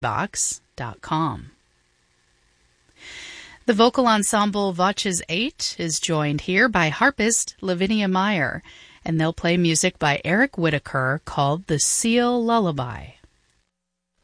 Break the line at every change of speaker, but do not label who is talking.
box.com. The vocal ensemble Voces 8 is joined here by harpist Lavinia Meyer, and they'll play music by Eric Whitaker called The Seal Lullaby.